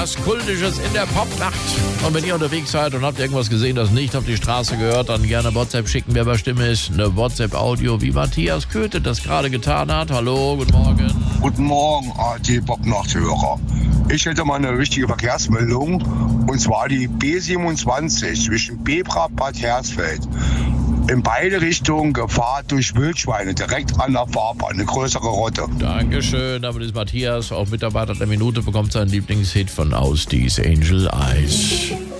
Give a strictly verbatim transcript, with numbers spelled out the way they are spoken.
was Kultisches in der Popnacht. Und wenn ihr unterwegs seid und habt irgendwas gesehen, das nicht auf die Straße gehört, dann gerne WhatsApp schicken, wer bei Stimme ist. Eine WhatsApp-Audio, wie Matthias Köthe das gerade getan hat. Hallo, guten Morgen. Guten Morgen, A T Popnachthörer. Ich hätte mal eine wichtige Verkehrsmeldung, und zwar die B siebenundzwanzig zwischen Bebra Bad Hersfeld. In beide Richtungen Gefahr durch Wildschweine, direkt an der Fahrbahn, eine größere Rotte. Dankeschön, damit ist Matthias, auch Mitarbeiter der Minute, bekommt seinen Lieblingshit von Austies Angel Eyes.